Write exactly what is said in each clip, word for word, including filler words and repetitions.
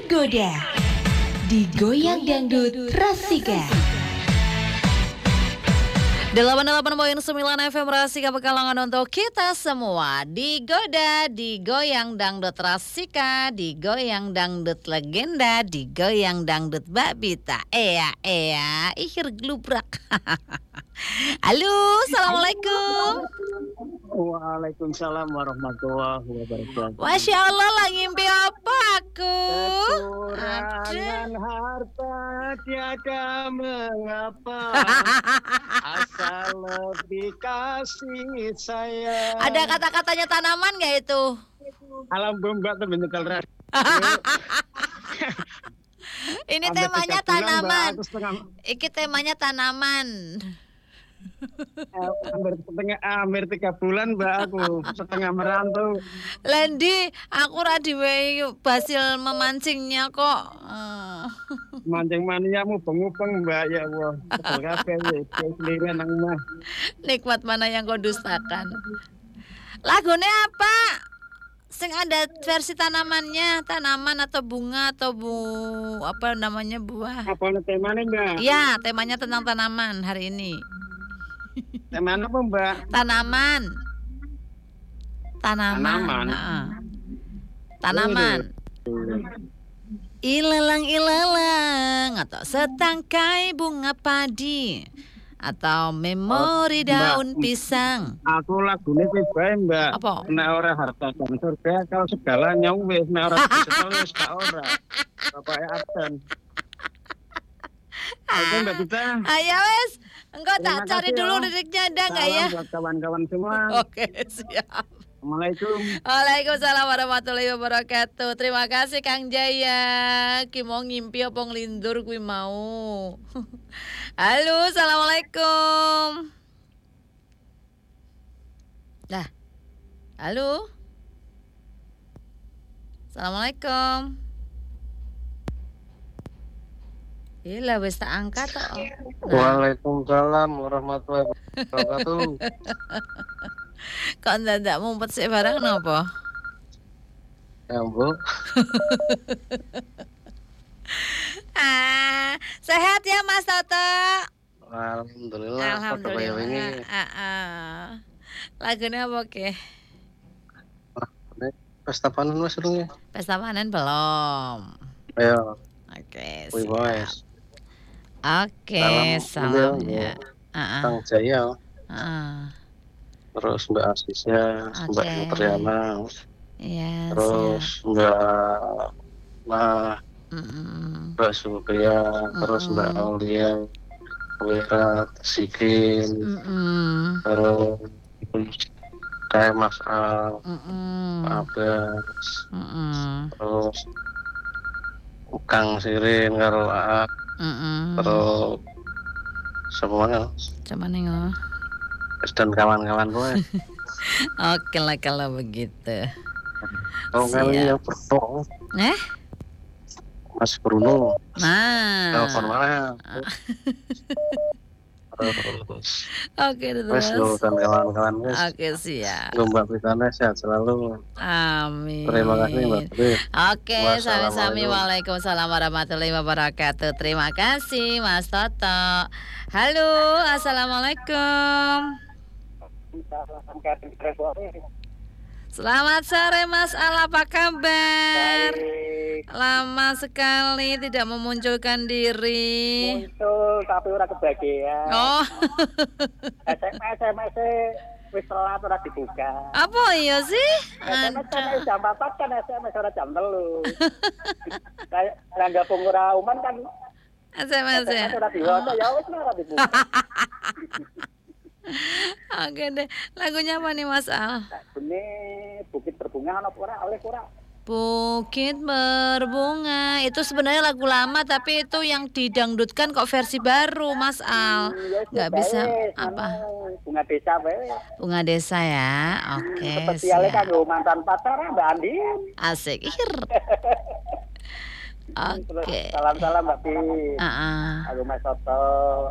Digoda, digoyang dangdut Rasika. delapan puluh delapan koma sembilan F M Rasika Pekalongan untuk kita semua. Digoda, digoyang dangdut Rasika, digoyang dangdut legenda, digoyang dangdut Babita. Ea, ea, ihir glubrak. Halo, assalamualaikum. Waalaikumsalam warahmatullahi wabarakatuh. Masya Allah, lagi ngimpi apa aku? Kekurangan harta tiada mengapa, asal lebih kasih sayang. Ada kata-katanya tanaman gak itu? Alam bomba tuh bentukal ras. Ini Sampai temanya tiga bulan, tanaman. Mbak, aku setengah, Iki temanya tanaman. eh, hampir setengah, hampir tiga bulan mbak aku setengah merantau. Lendi, aku radiwei basil memancingnya kok. Eh. Mancing maniamu bengupeng mbak, ya Allah. Betul kabeh wis sendiri nang mah. Nikmat mana yang kau dustakan? Lagunya apa? Sing ada versi tanamannya, tanaman atau bunga atau bu apa namanya buah? Apa temanya mbak? Iya, temanya tentang tanaman hari ini. Temanya apa mbak? Tanaman. Tanaman. Tanaman. Heeh. Tanaman. Ilalang ilalang atau setangkai bunga padi atau memori Oh, Mbak. daun pisang. Aku lagunya kuwi bae mbak. Apa? Nek ora harta dan surga kalau segalanya wis, nek ora digital wis gak ora. Bapaknya absen. Oke mbak Tita. Ayo wes, engkau tak Terima cari kasih, dulu ya. liriknya ada nggak Salam ya? buat kawan-kawan semua. Oke, siap. Assalamualaikum. Waalaikumsalam warahmatullahi wabarakatuh. Terima kasih Kang Jaya. Ki mau ngimpi apa ngelindur kuwi mau. Halo, assalamualaikum. Dah. Halo. Assalamualaikum. Iya wis tak angkat toh. Nah, Waalaikumsalam warahmatullahi wabarakatuh. kok ndak mumpet sik barang napa? Ya Bu, Ah, sehat ya Mas Toto? alhamdulillah. Alhamdulillah. Ini Ah, ah. Lagunya apa ke? pesta panen mas dong ya. Pesta panen belum? Ayo, Oke, we siap. boys. Oke, Salam salamnya. beliau, Ah, ah, Kang Jaya, ah. terus Mbak Asisya, Mbak Oke. Nutriana, Iya, terus siap. Mbak Nah, Mm-mm. Mbak Supriya, terus Mbak Mm-mm. Aulia, Wira, Sikin, Mm-mm. terus kayak Mas Al, Mm-mm. Pak Abbas, Mm-mm. terus Kang Sirin, karo A, Mm-mm. terus semuanya, Coba nengok. dan kawan-kawan gue. Oke lah kalau begitu. Oh kali Siap. yang Bruno, Eh? Mas Bruno, Nah. telepon mana? Terus, Oke Mas lo terus. dan kawan-kawan guys, Oke siap. Mbak Pitana sehat selalu. Amin. Terima kasih Mbak Putri. Oke, sami-sami. Wassalamualaikum. Waalaikumsalam warahmatullahi wabarakatuh. Terima kasih Mas Toto. Halo, assalamualaikum. Selamat sore Mas Al, apa kabar? Lama sekali tidak memunculkan diri. Muncul tapi ora kebagian. Oh, S M S S M S wis telat ora dibuka. apa iya sih? S M S kan Aduh. jam empat kan S M S ora jam telu. Kayak rangga pengura uman kan S M S S M ya. S ora diwaca ya wis ora dibuka. Oke deh, lagunya apa nih Mas Al? Ini bukit berbunga ana ora oleh ora. Bukit berbunga itu sebenarnya lagu lama tapi itu yang didangdutkan kok versi baru Mas Al. Nggak bisa apa? Bunga desa wae. Bunga desa ya. Oke. Spesialnya Siap. kanggo mantan pacar Mbak Andin. Asik. Ir. Terus Oke. salam-salam Mbak Pi. Ah, ah. Aku Mas Soto,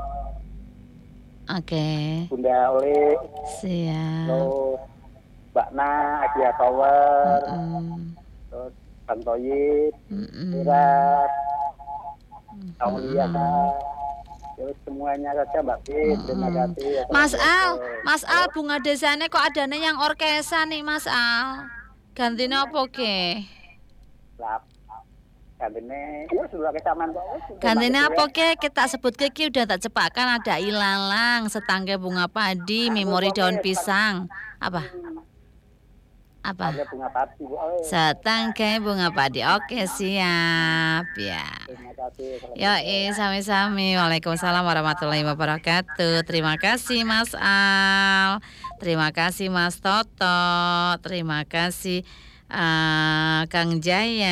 Oke. Bunda Oli, Siap. terus Mbak Na, Agia Tower, Mm. terus Bang Toyib, Mm-mm. Surat, Aulia, terus semuanya saja Mbak Fit. Terima kasih. Mas Al, Assalamualaikum. Mas Al bunga desanya kok adanya yang orkesan nih Mas Al. Gantinya apa ke? Lap. Gantine, ya sudah kesamaan kok. Gantinya apa ke? Kita sebut ke ki udah tak cepatkan ada ilalang, setangkai bunga padi, memori daun pisang. Apa? Apa? Ada bunga pati. Oh, Setangkai bunga padi. Oke, siap ya. terima kasih. Yo, sami-sami. Waalaikumsalam warahmatullahi wabarakatuh. Terima kasih Mas Al. Terima kasih Mas Toto. Terima kasih eh, Kang Jaya.